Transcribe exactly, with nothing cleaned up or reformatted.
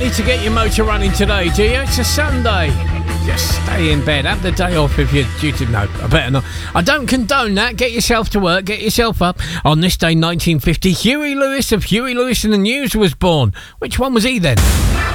need to get your motor running today, do you? It's a Sunday. Just stay in bed. Have the day off if you're due to... No, I better not. I don't condone that. Get yourself to work. Get yourself up. On this day, nineteen fifty, Huey Lewis of Huey Lewis and the News was born. Which one was he then?